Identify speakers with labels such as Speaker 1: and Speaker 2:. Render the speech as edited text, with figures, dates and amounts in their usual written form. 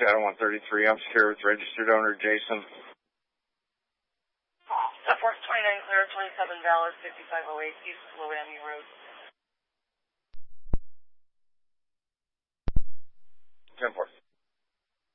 Speaker 1: Channel 133. I'm secure with registered owner Jason.
Speaker 2: Force 29 clear, 27 valid, 5508 East Low Road.